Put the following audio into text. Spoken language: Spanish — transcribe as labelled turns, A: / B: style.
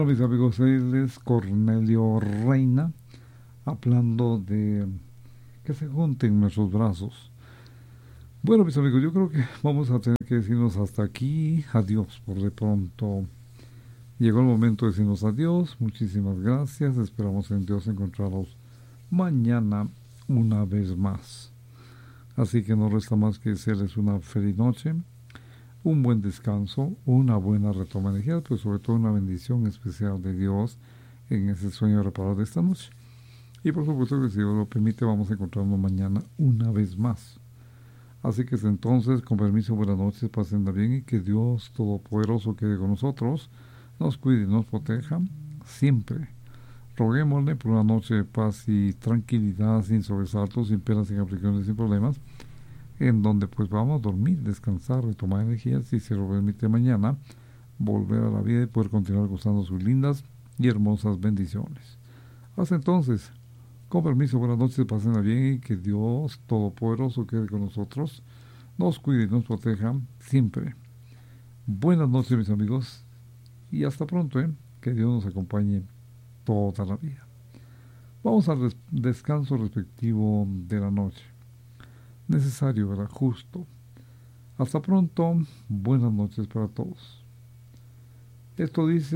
A: Bueno, mis amigos, él es Cornelio Reina, hablando de que se junten nuestros brazos. Bueno, mis amigos, yo creo que vamos a tener que decirnos hasta aquí, adiós por de pronto. Llegó el momento de decirnos adiós, muchísimas gracias, esperamos en Dios encontrarlos mañana una vez más. Así que no resta más que desearles una feliz noche, un buen descanso, una buena retoma de energía, pero sobre todo una bendición especial de Dios en ese sueño reparador de esta noche. Y por supuesto que si Dios lo permite vamos a encontrarnos mañana una vez más. Así que desde entonces, con permiso, buenas noches, pásenla bien y que Dios Todopoderoso quede con nosotros, nos cuide y nos proteja siempre. Roguémosle por una noche de paz y tranquilidad, sin sobresaltos, sin penas, sin aflicciones, sin problemas, en donde pues vamos a dormir, descansar, retomar energías y si se lo permite mañana, volver a la vida y poder continuar gozando sus lindas y hermosas bendiciones. Hasta entonces, con permiso, buenas noches, pásenla bien y que Dios Todopoderoso quede con nosotros, nos cuide y nos proteja siempre. Buenas noches, mis amigos, y hasta pronto, que Dios nos acompañe toda la vida. Vamos al descanso respectivo de la noche. Necesario, ¿verdad? Justo. Hasta pronto, buenas noches para todos. Esto dice